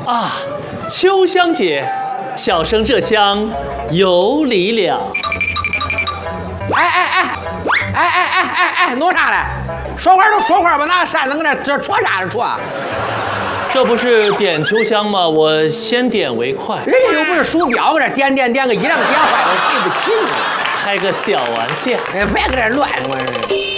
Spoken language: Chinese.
啊，秋香姐，小生这厢有礼了。 哎，弄啥嘞？说话就说话吧，拿扇子搁这戳啥子戳？ 这不是点秋香吗？我先点为快。 人家又不是鼠标，搁这点个一让点坏了，谁不起你？ 开个小玩笑。 哎，别搁这乱，我这。